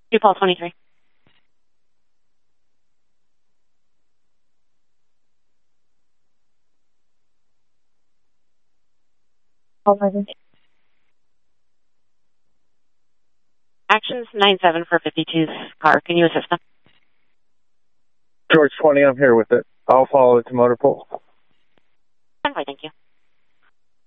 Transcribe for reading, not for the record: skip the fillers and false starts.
Paul 23. Actions 9-7 for 52's car. Can you assist them? George 20, I'm here with it. I'll follow it to motor pool. I'm fine, thank you.